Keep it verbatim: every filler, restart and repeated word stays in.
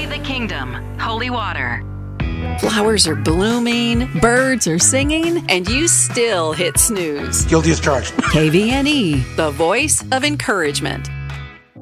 the kingdom, holy water. Flowers are blooming, birds are singing, and you still hit snooze. Guilty as charged. K V N E, the voice of encouragement.